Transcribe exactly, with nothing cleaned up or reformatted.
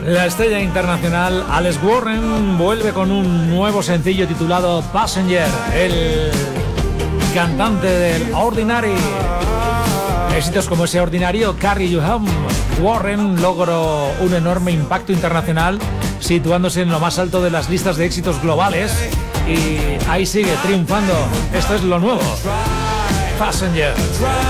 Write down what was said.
La estrella internacional Alex Warren vuelve con un nuevo sencillo titulado Passenger, el cantante del Ordinary. Éxitos como ese Ordinario, Carry You Home. Warren logró un enorme impacto internacional, situándose en lo más alto de las listas de éxitos globales, y ahí sigue triunfando. Esto es lo nuevo, Passenger.